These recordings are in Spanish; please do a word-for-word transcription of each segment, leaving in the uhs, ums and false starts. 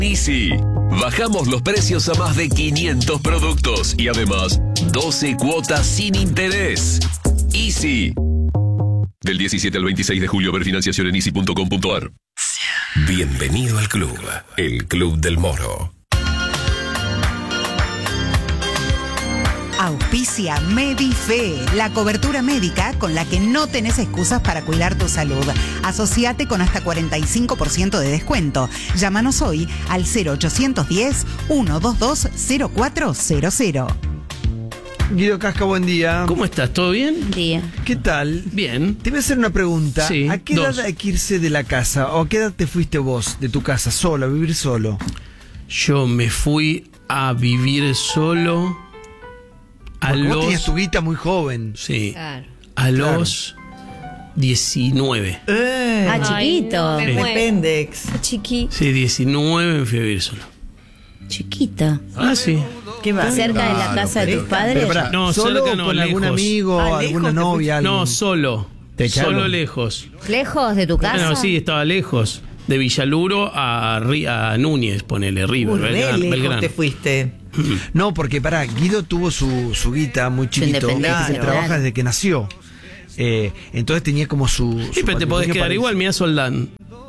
Easy. Bajamos los precios a más de quinientos productos y además doce cuotas sin interés. Easy. Del diecisiete al veintiséis de julio, ver financiación en easy punto com punto ar. Bienvenido al club, el Club del Moro. Auspicia Medife, la cobertura médica con la que no tenés excusas para cuidar tu salud. Asociate con hasta cuarenta y cinco por ciento de descuento. Llámanos hoy al cero ochocientos diez, ciento veintidós, cero cuatro cero cero. Guido Casca, buen día. ¿Cómo estás? ¿Todo bien? Buen día. ¿Qué tal? Bien. Te voy a hacer una pregunta. Sí, ¿A qué edad dos. hay que irse de la casa? ¿O a qué edad te fuiste vos de tu casa solo, a vivir solo? Yo me fui a vivir solo a Porque vos los... tenías tu guita muy joven. Sí. Claro. A los diecinueve. Eh, Ah, chiquito. me muero. Pendex. Chiqui, Sí, diecinueve me fui a vivir solo. chiquita. Ah, sí. ¿Qué va? Cerca de la Claro, casa de tus pero- padres. Pero pará, No, ¿solo cerca no, con algún lejos. amigo, Ah, ¿lejos alguna te novia? No, alguien? solo. ¿Te echaron? Solo lejos. Lejos de tu casa. Bueno, sí, estaba lejos. De Villaluro a, Ri- a Núñez, ponele, River, Uy, re Belgrano. lejos Belgrano. te fuiste. No, porque pará, Guido tuvo su, su guita muy chiquito, independencia, que claro. trabaja desde que nació. Eh, entonces tenía como su... Sí, su pero te podés patrimonio quedar para igual, irse. mirá Soldán.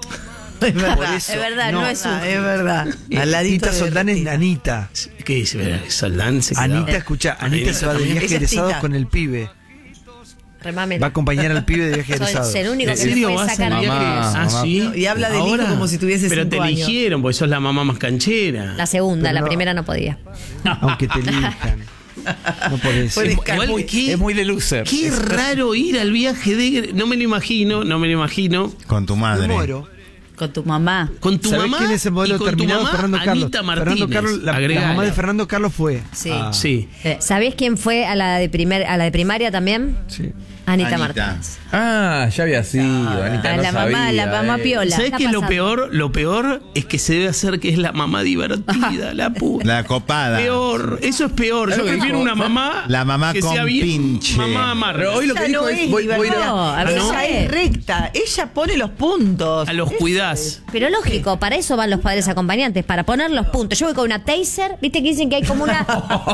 Es verdad. Por eso, es verdad, no, es un... Ah, es verdad. Eh, Al ladito Tita de Soldán es Rostina. Anita. ¿Qué dice? Soldán se quedaba. Anita, escucha, Anita se va de Esa viaje es egresados Tita. con el pibe. Remame. Va a acompañar al pibe de viaje Soy egresados. el único ¿En que me serio puede vas sacar a de viaje? Mamá, Ah, mamá. sí. Y habla del hijo como si tuviese Pero cinco te años. eligieron, porque sos la mamá más canchera. La segunda, Pero la no. primera no podía. Aunque te elijan. No podés. Fue Es- desca- Igual, muy- ¿qué? Es muy de loser. Qué raro ir al viaje de... No me lo imagino, no me lo imagino. Con tu Me madre. muero. Con tu mamá. Con tu ¿Sabés mamá quién es el modelo y con tu terminado? mamá, Fernando Carlos. Anita Martínez. Fernando Carlos, la, la Agregala. mamá de Fernando Carlos fue. Sí. Ah, Sí. ¿Sabés quién fue a la de primer, a la de primaria también? sí. Anita, Anita. Martínez. Ah, ya había sido. Anita A no la mamá, sabía, la mamá eh. piola. ¿Sabes Está qué es lo pasando. peor? Lo peor es que se debe hacer que es la mamá divertida, la puta. La copada. Peor, eso es peor. Yo ¿Sabes lo que prefiero dijo? una mamá. La mamá que con sea bien pinche. Mamá amarga. Pero hoy lo que Ella dijo no es, es voy, voy a ir a- divertida. No, a ver, Ella no. es recta. Ella pone los puntos. A los Eso cuidás. es. Pero lógico, para eso van los padres acompañantes, para poner los puntos. Yo voy con una taser, viste que dicen que hay como una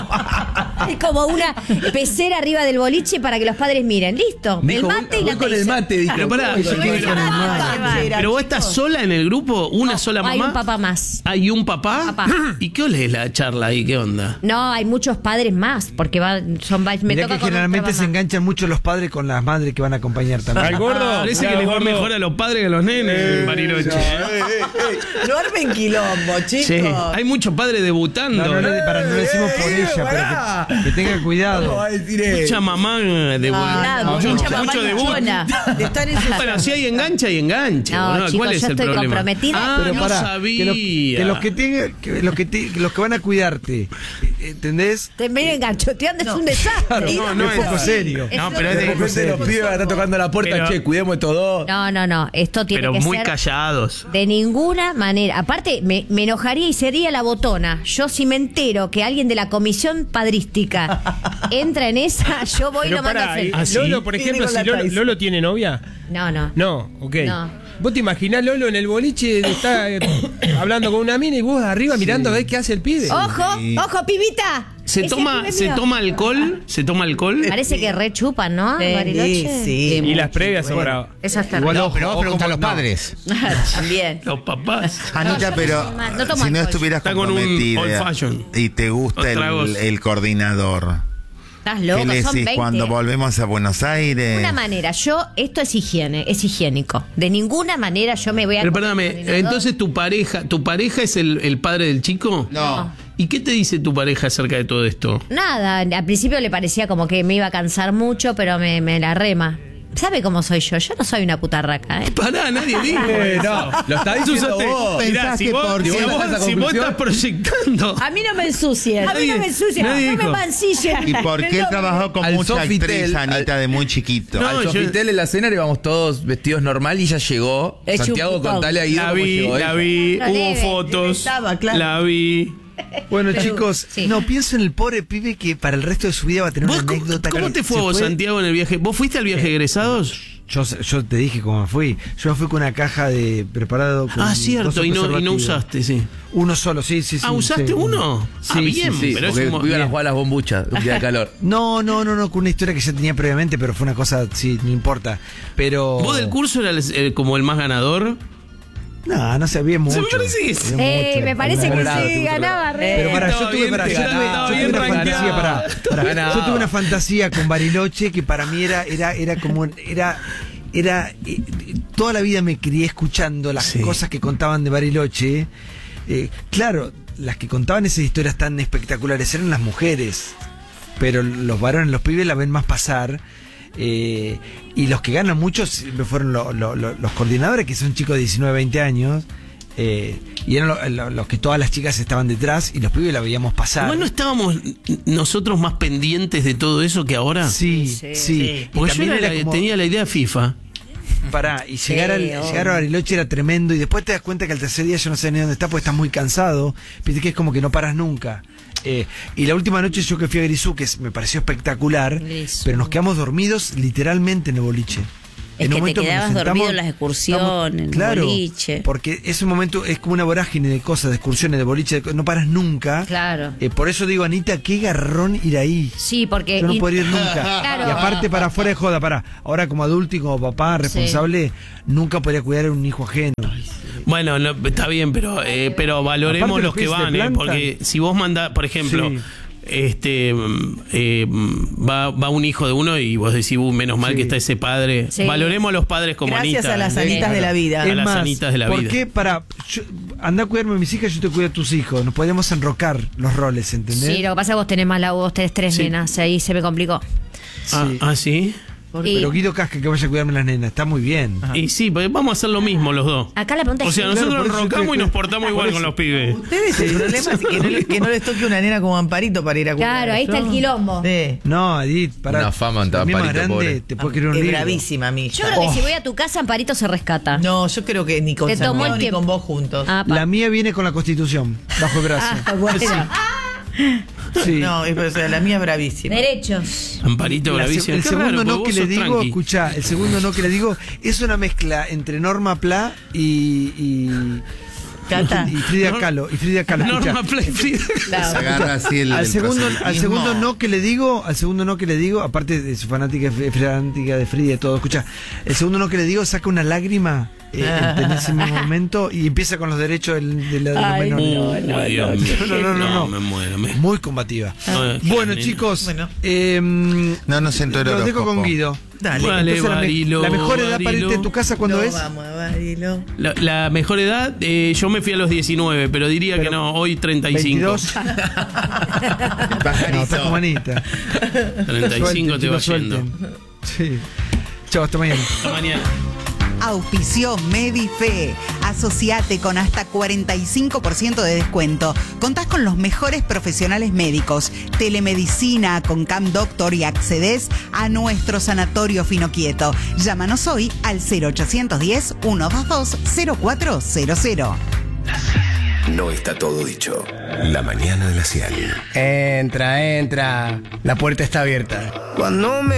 hay como una pecera arriba del boliche para que los padres miren. Listo, el Dijo, mate y voy la con taser. el mate, dijo. Pero pará, ¿Cómo yo hizo? quiero- ¿Qué con el mate? Canchera, Pero vos estás chicos. sola en el grupo, una sola mamá. Hay un papá más. ¿Hay un papá? Papá. ¿Y qué ole es la charla ahí? ¿Qué onda? No, hay muchos padres más, porque va, son va- me Mirá toca que con generalmente otra se mamá. enganchan mucho los padres con las madres que van a acompañar también. Al gordo. Parece Claro, que les va gordo. mejor a los padres que a los nenes, Bariloche. No armen quilombo, chicos. Sí, hay muchos padres debutando. No, no, le- para, no lo decimos por Eh, ella, pará. pero que, que tenga cuidado. Mucha mamá de Ah, mucho, mucha mucho, mamá debut. luchona. Están en Bueno, si hay enganche, hay enganche. No, boludo. chicos, ¿Cuál es yo el estoy problema? comprometida. Ah, Pero no pará, sabía. que, lo- que los que tengan, que los que, te- que los que van a cuidarte, ¿entendés? Te vienen ganchoteando, es un desastre. Claro, no, no es poco serio. No, Es pero lo- es De de- repente los pibes van a estar tocando la puerta, Pero- che, cuidemos estos dos. No, no, no, esto tiene pero que muy ser callados. de ninguna manera. Aparte, me, me enojaría y sería la botona. Yo si me entero que alguien de la comisión padrística entra en esa, yo voy y Pero lo mando pará, al y- frente. ¿Ah, sí? Lolo, por Viene ejemplo, con si la Lolo, Tyson. Lolo tiene novia. No, no. No, ok. No. ¿Vos te imaginás Lolo en el boliche, está eh, hablando con una mina y vos arriba mirando a ver qué hace el pibe? ¡Ojo! ¡Ojo, pibita! ¿Se Ese toma, pibe ¿Se mío. toma alcohol? ¿Se toma alcohol? Parece que re chupan, ¿no? Sí, Bariloche. sí. Y las previas son bravas. Eso está Igual bien. ojo, pero vos ojo, preguntá a los no. padres. También. Los papás. Anita, yo pero no soy mal, no tomo si no alcohol. estuvieras Está con un comprometida old fashion. y te gusta Los tragos. el, el coordinador, Estás ¿qué loco, le son decís veinte. cuando volvemos a Buenos Aires? Una manera, yo, esto es higiene, es higiénico. De ninguna manera yo me voy a... Pero comer perdóname, coordinador. entonces tu pareja, ¿tu pareja es el, el padre del chico? No. ¿Y qué te dice tu pareja acerca de todo esto? Nada, al principio le parecía como que me iba a cansar mucho, pero me, me la rema. ¿Sabe cómo soy yo? Yo no soy una putarraca, ¿eh? Pará, nadie dijo. Eh, eso. no, lo está diciendo Usaste- vos. Mirá, Pensás si que vos, por si llegar a vos- esa si vos conclusión- estás proyectando. A mí no me ensucian. A mí no Nadie- me ensucian. nadie No me dijo. mancillen. ¿Y por qué él trabajó con al mucha actriz, Sofitel, Anita, de muy chiquito? No, Al yo- Sofitel en la cena íbamos todos vestidos normal y ya llegó. Hecho un Santiago, putón. contale a Guido La cómo vi, llegó la ella. vi, No hubo debe, fotos. estaba, claro. La vi. Bueno, Pero- chicos, sí. no, pienso en el pobre pibe que para el resto de su vida va a tener ¿Vos una cómo, anécdota. cómo que te fue se vos, Santiago, en el viaje? ¿Vos fuiste al viaje de egresados? Yo, yo te dije cómo me fui. Yo me fui con una caja de preparado con Ah, cierto, doce y no, y no preservativos. usaste, sí. Uno solo, sí, sí, sí. Ah, ¿usaste sí. uno? Sí, Ah, bien, sí, Sí, pero es porque un mo- iban a bien. jugar a las bombuchas, un día de calor. No, no, no, no, con una historia que ya tenía previamente, pero fue una cosa, sí, no importa. Pero. ¿Vos del curso eras el- como el más ganador? No, no sé, había mucho. me parece que sí. Había Eh, mucho. me parece que Había sí, mucho. ganaba re. Pero para, yo Estaba tuve, bien, para, te yo tuve, ganaba, yo estaba tuve bien una fantasía, rankeado. para, para. Ganaba. Yo tuve una fantasía con Bariloche que para mí era, era, era como, era, era, eh, toda la vida me crié escuchando las Sí. cosas que contaban de Bariloche. Eh, claro, las que contaban esas historias tan espectaculares eran las mujeres, pero los varones, los pibes la ven más pasar. Eh, y los que ganan mucho siempre fueron lo- lo- lo- los coordinadores, que son chicos de diecinueve, veinte años. Eh, y eran lo- lo- los que todas las chicas estaban detrás y los pibes la veíamos pasar. Igual no estábamos nosotros más pendientes de todo eso que ahora. Sí, Sí, sí. sí. Y Porque yo también era era la- como- tenía la idea FIFA. Pará, y llegar, al, obvio. llegar a Bariloche era tremendo y después te das cuenta que al tercer día yo no sé ni dónde está porque estás muy cansado, viste que es como que no paras nunca. Eh, y la última noche yo que fui a Grisú, que es- me pareció espectacular, Grisú. pero nos quedamos dormidos literalmente en el boliche. Es En un que te momento nos quedabas sentamos, dormido en las excursiones, en el claro, boliche. porque ese momento es como una vorágine de cosas, de excursiones, de boliche, de- no paras nunca. Claro. Eh, por eso digo, Anita, qué garrón ir ahí. Sí, porque. Yo no y- podría ir nunca. Claro. Y aparte, para fuera de joda, para. Ahora, como adulto y como papá responsable, nunca podría cuidar a un hijo ajeno. Bueno, no, está bien, pero eh, pero valoremos Aparte, los los que pies de van, eh, planta. porque si vos mandás, por ejemplo, Sí. este mm, eh, mm, va, va un hijo de uno y vos decís, "Uh, menos mal Sí. que está ese padre". Sí. Valoremos a los padres como Gracias Anita. a las ¿eh? anitas de la vida. A Es las más, anitas de la ¿por vida. qué? Para. yo- anda a cuidarme a mis hijas, yo te cuido a tus hijos. Nos podemos enrocar los roles, ¿entendés? Sí, lo que pasa es que vos tenés más la vos tenés tres Sí. nenas, ahí se me complicó. Ah, Sí. ah, sí. Y- Pero Guido Casca que vaya a cuidarme las nenas, está muy bien. Y sí, pues vamos a hacer lo mismo los dos. Acá la pregunta O es sea, si- nosotros Claro, por eso enrocamos estoy- y nos portamos igual por con eso- los pibes. Ustedes el problema es que no, le- que no les toque una nena como Amparito para ir a cuidar. Claro, ahí está el quilombo. Sí. No, Edith, para. Una fama en la mía más Amparito, grande, pobre. te puede creer un Es libro. bravísima, mi hija. Yo creo que si voy a tu casa, Amparito se rescata. No, yo creo que ni con Te tomó el Santiago ni tiempo. con vos juntos. Ah, pa. La mía viene con la Constitución, bajo el brazo. Ah, bueno. Sí. No, es- o sea, la mía es bravísima. Derechos. Amparito La se- bravísimo. el Qué segundo raro, no porque que vos le sos digo, tranqui. escuchá, el segundo no que le digo es una mezcla entre Norma Pla y, y, Cata. y Frida Nor- Kahlo. Y Frida Kahlo, escuchá. Norma Play Frida. Se agarra así el, Al el segundo, al proselitismo. segundo no que le digo, al segundo no que le digo, aparte de su fanática, fanática de Frida y todo, escucha, el segundo no que le digo saca una lágrima eh, en ese mismo momento y empieza con los derechos del- de, la, de los Ay, menores. no, Uy, Dios mío. no, no, no, no. me muero. Me... Muy combativa. Ah. Bueno, Nena. chicos, Bueno. eh, No nos sentó el los dejo horóscopo. con Guido. Dale. Vale, Entonces, la, me- Barilo, la mejor edad para Barilo. irte de tu casa, ¿cuándo No, es? vamos a Barilo. La, la mejor edad, eh, yo me fui a los diecinueve, pero diría Pero que no, hoy treinta y cinco. veintidós. No, estás como Anita. treinta y cinco Suelten, te va chicos, yendo. suelten. Sí. Chao, hasta mañana. Hasta mañana. Auspició Medife. Asociate con hasta cuarenta y cinco por ciento de descuento. Contás con los mejores profesionales médicos, telemedicina con Cam Doctor y accedes a nuestro sanatorio Finoquieto. Llámanos hoy al cero ochocientos diez, ciento veintidós, cero cuatro cero cero. No está todo dicho. La mañana de la Cial. Entra, entra. La puerta está abierta. Cuando me